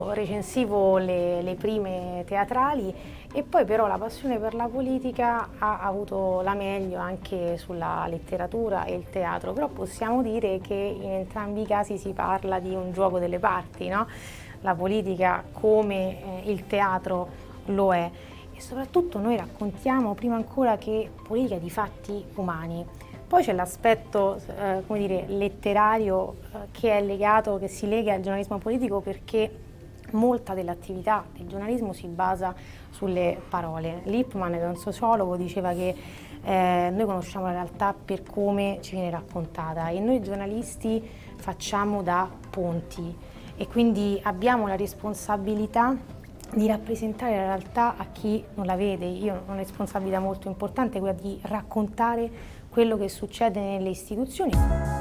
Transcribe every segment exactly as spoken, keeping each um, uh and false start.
Recensivo le, le prime teatrali e poi però la passione per la politica ha avuto la meglio anche sulla letteratura e il teatro, però possiamo dire che in entrambi i casi si parla di un gioco delle parti, no? La politica come eh, il teatro lo è e soprattutto noi raccontiamo prima ancora che politica di fatti umani. Poi c'è l'aspetto eh, come dire, letterario eh, che è legato, che si lega al giornalismo politico perché molta dell'attività del giornalismo si basa sulle parole. Lippmann, che è un sociologo, diceva che eh, noi conosciamo la realtà per come ci viene raccontata e noi giornalisti facciamo da ponti e quindi abbiamo la responsabilità di rappresentare la realtà a chi non la vede. Io ho una responsabilità molto importante, quella di raccontare quello che succede nelle istituzioni.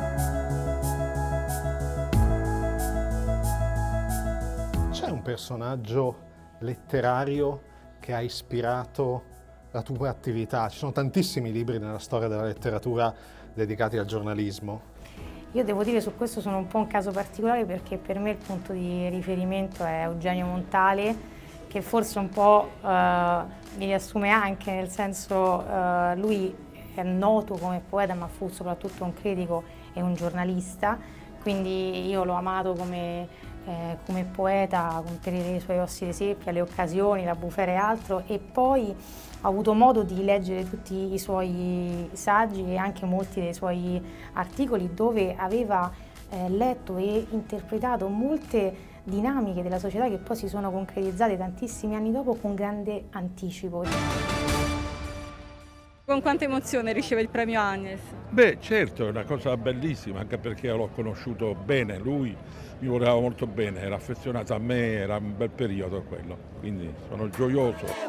C'è un personaggio letterario che ha ispirato la tua attività? Ci sono tantissimi libri nella storia della letteratura dedicati al giornalismo. Io devo dire su questo sono un po' un caso particolare perché per me il punto di riferimento è Eugenio Montale, che forse un po' eh, mi riassume anche, nel senso eh, lui è noto come poeta ma fu soprattutto un critico e un giornalista, quindi io l'ho amato come Eh, come poeta, per i suoi ossi di seppia, le occasioni, la bufera e altro, e poi ho avuto modo di leggere tutti i suoi saggi e anche molti dei suoi articoli dove aveva eh, letto e interpretato molte dinamiche della società che poi si sono concretizzate tantissimi anni dopo con grande anticipo. Con quanta emozione riceve il premio Agnes? Beh, certo, è una cosa bellissima, anche perché l'ho conosciuto bene, lui mi voleva molto bene, era affezionato a me, era un bel periodo quello, quindi sono gioioso.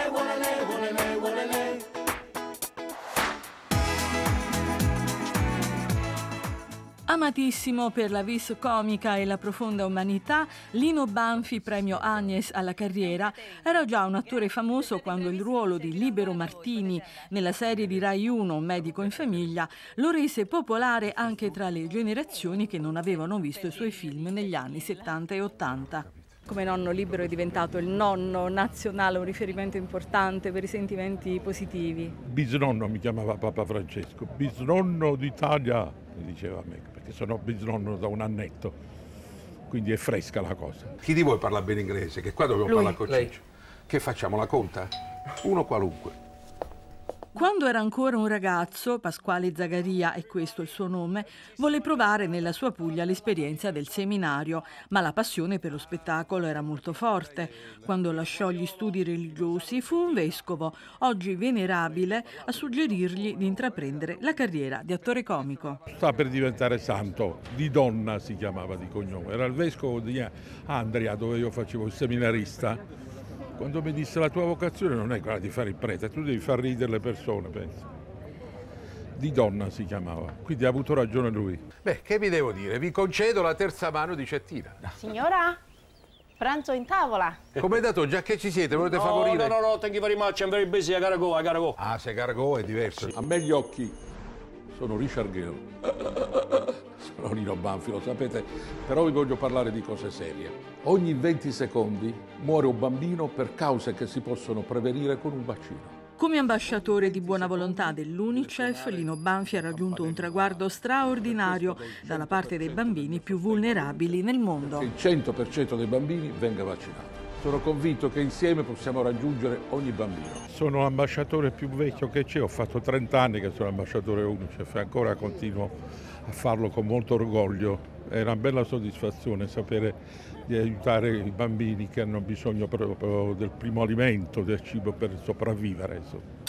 Amatissimo per la vis comica e la profonda umanità, Lino Banfi, premio Agnes alla carriera, era già un attore famoso quando il ruolo di Libero Martini nella serie di Rai uno Medico in famiglia lo rese popolare anche tra le generazioni che non avevano visto i suoi film negli anni settanta e ottanta. Come nonno Libero è diventato il nonno nazionale, un riferimento importante per i sentimenti positivi. Bisnonno mi chiamava Papa Francesco, bisnonno d'Italia, mi diceva a me, perché sono bisnonno da un annetto, quindi è fresca la cosa. Chi di voi parla bene inglese? Che qua dobbiamo Lui. parlare con Ciccio. Che facciamo, la conta? Uno qualunque. Quando era ancora un ragazzo, Pasquale Zagaria, è questo il suo nome, volle provare nella sua Puglia l'esperienza del seminario, ma la passione per lo spettacolo era molto forte. Quando lasciò gli studi religiosi fu un vescovo, oggi venerabile, a suggerirgli di intraprendere la carriera di attore comico. Sta per diventare santo, Di Donna si chiamava di cognome, era il vescovo di Andria dove io facevo il seminarista. Quando mi disse la tua vocazione non è quella di fare il prete, tu devi far ridere le persone, penso. Di Donna si chiamava, quindi ha avuto ragione lui. Beh, che vi devo dire? Vi concedo la terza mano di Cettina. Signora, pranzo in tavola. Come è dato? Già che ci siete, volete No, favorire? no, no, no, thank you very much, I'm very busy, I gotta go, I gotta go. Ah, se Gargo è diverso. A me gli occhi sono Richard Gere, sono Lino Banfi, lo sapete, però vi voglio parlare di cose serie. Ogni venti secondi muore un bambino per cause che si possono prevenire con un vaccino. Come ambasciatore di buona volontà dell'UNICEF, Lino Banfi ha raggiunto un traguardo straordinario dalla parte dei bambini più vulnerabili nel mondo. Che il cento per cento dei bambini venga vaccinato. Sono convinto che insieme possiamo raggiungere ogni bambino. Sono l'ambasciatore più vecchio che c'è, ho fatto trenta anni che sono ambasciatore UNICEF e ancora continuo a farlo con molto orgoglio. È una bella soddisfazione sapere di aiutare i bambini che hanno bisogno proprio del primo alimento, del cibo per sopravvivere.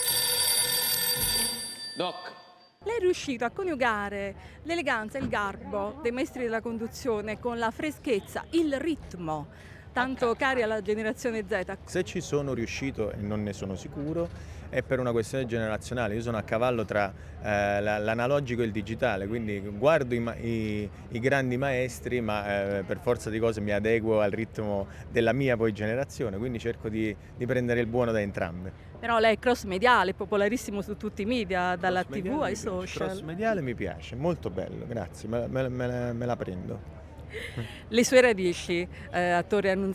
Doc. Lei è riuscito a coniugare l'eleganza e il garbo dei maestri della conduzione con la freschezza, il ritmo, tanto cari alla generazione Z. Se ci sono riuscito, e non ne sono sicuro, è per una questione generazionale. Io sono a cavallo tra eh, l'analogico e il digitale, quindi guardo i, i, i grandi maestri, ma eh, per forza di cose mi adeguo al ritmo della mia poi generazione, quindi cerco di, di prendere il buono da entrambe. Però lei è cross mediale, popolarissimo su tutti i media, dalla tivù ai social. Cross mediale mi piace, molto bello, grazie, me, me, me, me la prendo. Le sue radici, eh, attore annunziato